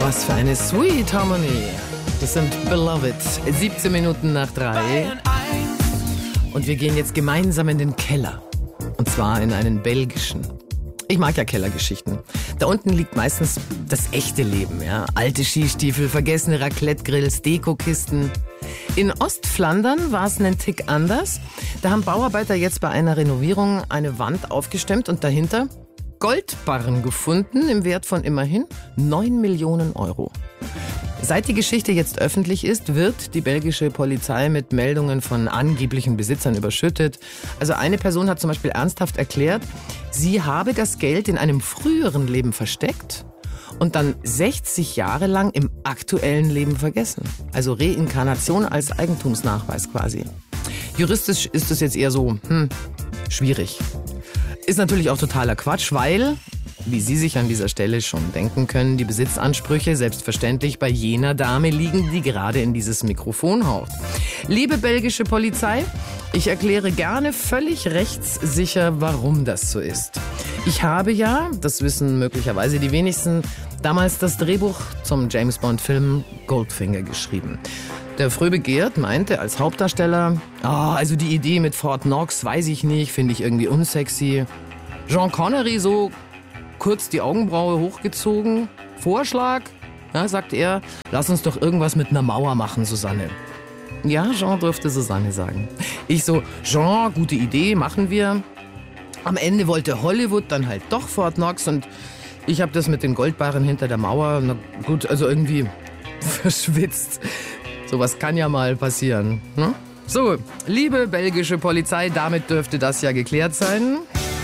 Was für eine Sweet Harmony. Das sind Beloved. 17 Minuten nach 3. Und wir gehen jetzt gemeinsam in den Keller. Und zwar in einen belgischen. Ich mag ja Kellergeschichten. Da unten liegt meistens das echte Leben. Ja? Alte Skistiefel, vergessene Raclette-Grills, Dekokisten. In Ostflandern war es einen Tick anders. Da haben Bauarbeiter jetzt bei einer Renovierung eine Wand aufgestemmt und dahinter Goldbarren gefunden im Wert von immerhin 9 Millionen Euro. Seit die Geschichte jetzt öffentlich ist, wird die belgische Polizei mit Meldungen von angeblichen Besitzern überschüttet. Also eine Person hat zum Beispiel ernsthaft erklärt, sie habe das Geld in einem früheren Leben versteckt und dann 60 Jahre lang im aktuellen Leben vergessen. Also Reinkarnation als Eigentumsnachweis quasi. Juristisch ist es jetzt eher so, schwierig. Ist natürlich auch totaler Quatsch, weil, wie Sie sich an dieser Stelle schon denken können, die Besitzansprüche selbstverständlich bei jener Dame liegen, die gerade in dieses Mikrofon haucht. Liebe belgische Polizei, ich erkläre gerne völlig rechtssicher, warum das so ist. Ich habe ja, das wissen möglicherweise die wenigsten, damals das Drehbuch zum James-Bond-Film Goldfinger geschrieben. Der Fröbe Geert meinte als Hauptdarsteller, also die Idee mit Fort Knox, weiß ich nicht, finde ich irgendwie unsexy. Sean Connery so kurz die Augenbraue hochgezogen. Vorschlag, ja, sagt er, lass uns doch irgendwas mit einer Mauer machen, Susanne. Ja, Jean durfte Susanne sagen. Ich so, Jean, gute Idee, machen wir. Am Ende wollte Hollywood dann halt doch Fort Knox und ich habe das mit den Goldbarren hinter der Mauer, na gut, also irgendwie verschwitzt. Sowas kann ja mal passieren. Ne? So, liebe belgische Polizei, damit dürfte das ja geklärt sein.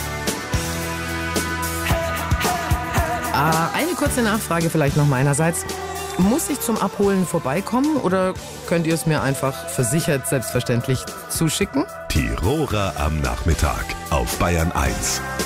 Eine kurze Nachfrage vielleicht noch meinerseits. Muss ich zum Abholen vorbeikommen oder könnt ihr es mir einfach versichert selbstverständlich zuschicken? Tiroler am Nachmittag auf Bayern 1.